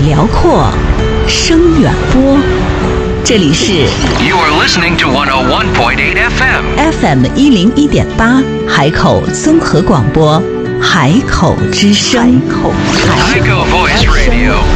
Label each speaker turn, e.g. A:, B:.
A: 辽阔，声远播。这里是
B: You are listening to 101.8
A: FM101.8海口综合广播，海口之声。
B: 海口 Voice Radio。